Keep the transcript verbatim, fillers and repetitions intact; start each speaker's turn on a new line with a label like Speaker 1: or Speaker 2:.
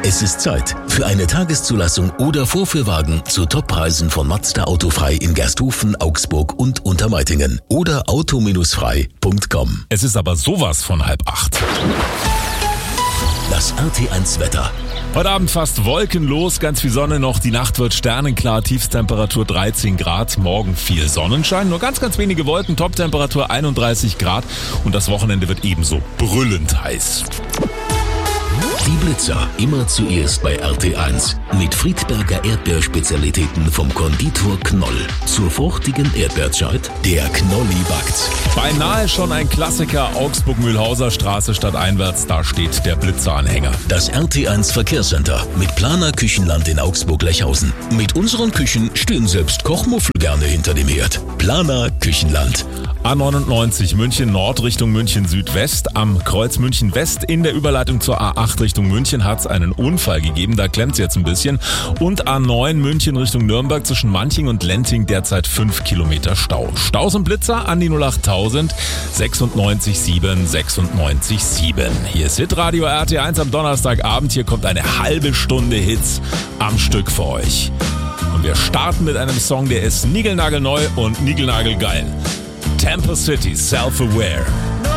Speaker 1: Es ist Zeit für eine Tageszulassung oder Vorführwagen zu Toppreisen von Mazda Autofrei in Gersthofen, Augsburg und Untermeitingen oder auto frei punkt com.
Speaker 2: Es ist aber sowas von halb acht.
Speaker 1: Das R T eins Wetter.
Speaker 2: Heute Abend fast wolkenlos, ganz viel Sonne noch. Die Nacht wird sternenklar, Tiefstemperatur dreizehn Grad. Morgen viel Sonnenschein, nur ganz, ganz wenige Wolken, Toptemperatur einunddreißig Grad. Und das Wochenende wird ebenso brüllend heiß.
Speaker 1: Die Blitzer, immer zuerst bei R T eins. Mit Friedberger Erdbeerspezialitäten vom Konditor Knoll. Zur fruchtigen Erdbeerzeit, der Knolli backt.
Speaker 2: Beinahe schon ein Klassiker, Augsburg-Mühlhauser Straße stadteinwärts, da steht der Blitzeranhänger.
Speaker 1: Das R T eins Verkehrscenter mit Planer Küchenland in Augsburg-Lechhausen. Mit unseren Küchen stehen selbst Kochmuffel gerne hinter dem Herd. Planer Küchenland.
Speaker 2: A neunundneunzig München Nord Richtung München Südwest. Am Kreuz München West in der Überleitung zur A acht Richtung München hat es einen Unfall gegeben, da klemmt es jetzt ein bisschen. Und A neun München Richtung Nürnberg zwischen Manching und Lenting derzeit fünf Kilometer Stau. Staus und Blitzer an die null achttausend sechsundneunzig sieben sechsundneunzig sieben. Hier ist Hitradio R T eins am Donnerstagabend. Hier kommt eine halbe Stunde Hits am Stück für euch. Und wir starten mit einem Song, der ist niegelnagelneu und niegelnagelgeil. Temple City, Self-Aware.